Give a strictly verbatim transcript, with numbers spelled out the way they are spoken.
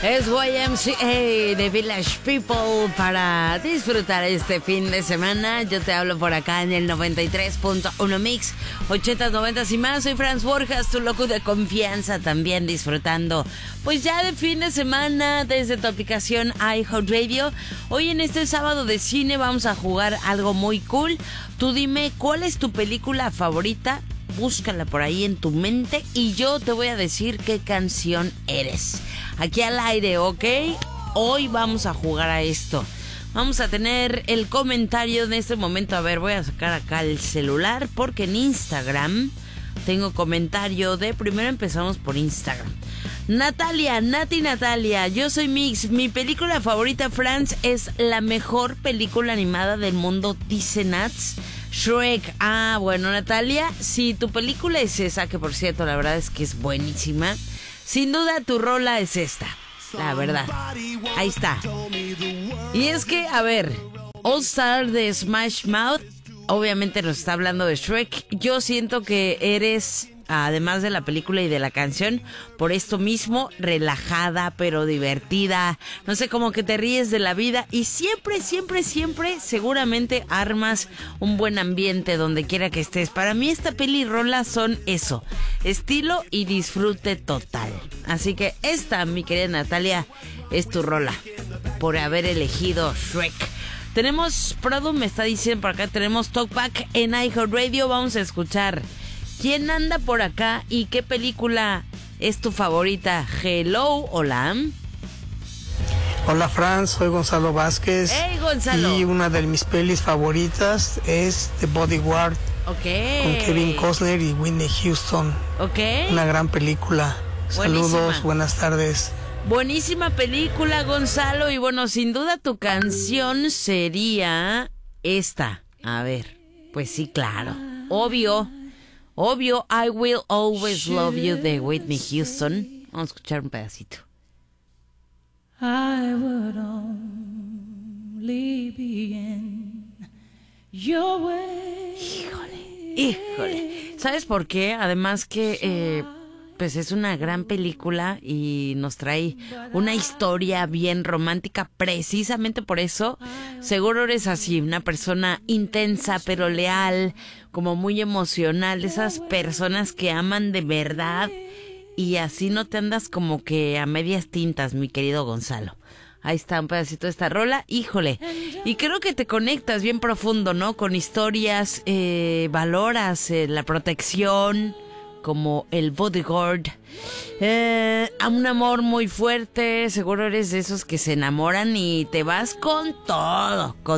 Es Y M C A de Village People para disfrutar este fin de semana. Yo te hablo por acá en el noventa y tres punto uno Mix, ochentas, noventas y más. Soy Franz Borjas, tu loco de confianza, también disfrutando pues ya de fin de semana desde tu aplicación iHeartRadio. Hoy en este sábado de cine vamos a jugar algo muy cool. Tú dime cuál es tu película favorita. Búscala por ahí en tu mente y yo te voy a decir qué canción eres. Aquí al aire, ¿ok? Hoy vamos a jugar a esto. Vamos a tener el comentario de este momento. A ver, voy a sacar acá el celular porque en Instagram tengo comentario de... Primero empezamos por Instagram. Natalia, Nati Natalia, yo soy Mix. Mi película favorita, Franz, es la mejor película animada del mundo, dice Nats. Shrek. Ah, bueno, Natalia, si tu película es esa, que por cierto, la verdad es que es buenísima, sin duda tu rola es esta, la verdad. Ahí está. Y es que, a ver, All Star de Smash Mouth, obviamente nos está hablando de Shrek. Yo siento que eres, además de la película y de la canción, por esto mismo, relajada pero divertida. No sé, como que te ríes de la vida y siempre, siempre, siempre seguramente armas un buen ambiente donde quiera que estés. Para mí esta peli y rola son eso, estilo y disfrute total. Así que esta, mi querida Natalia, es tu rola por haber elegido Shrek. Tenemos, Produ me está diciendo por acá, tenemos Talkback en iHeartRadio. Vamos a escuchar quién anda por acá y qué película es tu favorita. Hello, hola. Hola, Franz, soy Gonzalo Vázquez. Hey, Gonzalo. Y una de mis pelis favoritas es The Bodyguard. Ok. Con Kevin Costner y Whitney Houston. Ok. Una gran película. Buenísima. Saludos, buenas tardes. Buenísima película, Gonzalo. Y bueno, sin duda tu canción sería esta. A ver, pues sí, claro. Obvio. Obvio, I Will Always Love You de Whitney Houston. Vamos a escuchar un pedacito. I would only be in your way. Híjole, híjole. ¿Sabes por qué? Además que eh, pues es una gran película y nos trae una historia bien romántica. Precisamente por eso, seguro eres así, una persona intensa pero leal, como muy emocional, esas personas que aman de verdad y así no te andas como que a medias tintas, mi querido Gonzalo. Ahí está un pedacito de esta rola, híjole. Y creo que te conectas bien profundo, ¿no? Con historias, eh, valoras eh, la protección, como el Bodyguard, eh, a un amor muy fuerte. Seguro eres de esos que se enamoran y te vas con todo, con